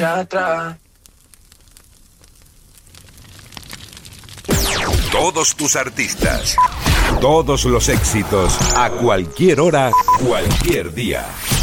volver atrás. Todos tus artistas, todos los éxitos, a cualquier hora, cualquier día.